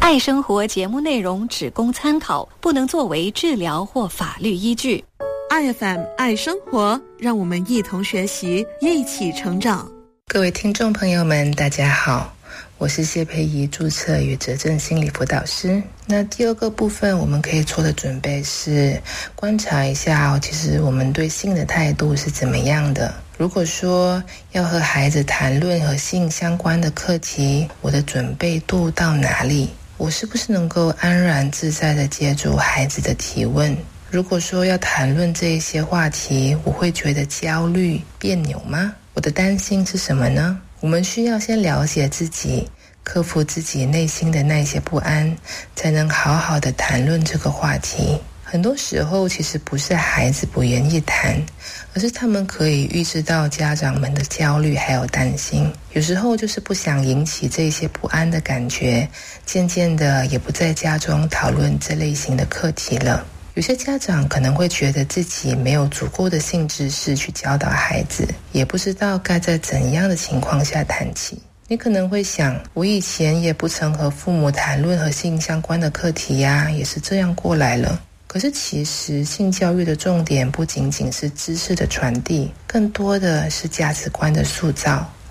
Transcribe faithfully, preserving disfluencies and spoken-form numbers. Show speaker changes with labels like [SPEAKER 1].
[SPEAKER 1] 爱生活节目内容只供参考，不能作为治疗或法律依据。
[SPEAKER 2] I F M 爱生活，让我们一同学习，一起成长。
[SPEAKER 3] 各位听众朋友们，大家好，我是谢佩仪，注册与责任心理辅导师。那第二个部分我们可以做的准备是观察一下、哦、其实我们对性的态度是怎么样的。如果说要和孩子谈论和性相关的课题，我的准备度到哪里？我是不是能够安然自在地接住孩子的提问？如果说要谈论这一些话题，我会觉得焦虑、别扭吗？我的担心是什么呢？我们需要先了解自己，克服自己内心的那些不安，才能好好的谈论这个话题。很多时候其实不是孩子不愿意谈，而是他们可以预知到家长们的焦虑还有担心，有时候就是不想引起这些不安的感觉，渐渐的也不在家中讨论这类型的课题了。有些家长可能会觉得自己没有足够的性知识去教导孩子，也不知道该在怎样的情况下谈起。你可能会想，我以前也不曾和父母谈论和性相关的课题呀，也是这样过来了。可是其实性教育的重点不仅仅是知识的传递，更多的是价值观的塑造。